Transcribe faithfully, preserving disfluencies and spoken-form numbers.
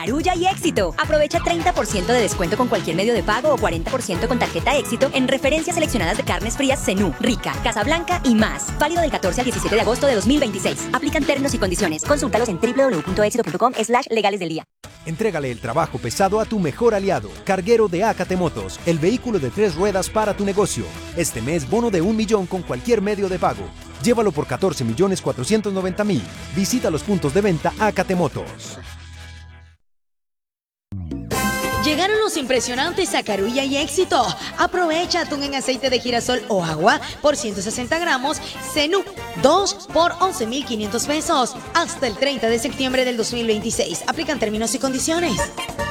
Carulla y Éxito. Aprovecha treinta por ciento de descuento con cualquier medio de pago o cuarenta por ciento con tarjeta Éxito en referencias seleccionadas de carnes frías Zenú, Rica, Casablanca y más. Válido del catorce al diecisiete de agosto de dos mil veintiséis. Aplican términos y condiciones. Consúltalos en doble u doble u doble u punto éxito punto com slash legales del día. Entrégale el trabajo pesado a tu mejor aliado, Carguero de Ácate Motos, el vehículo de tres ruedas para tu negocio. Este mes, bono de un millón con cualquier medio de pago. Llévalo por catorce millones cuatrocientos noventa mil. Visita los puntos de venta Ácate Motos. Llegaron los impresionantes a Carulla y Éxito. Aprovecha atún en aceite de girasol o agua por ciento sesenta gramos, Zenú, dos por once mil quinientos pesos. Hasta el treinta de septiembre del dos mil veintiséis. Aplican términos y condiciones.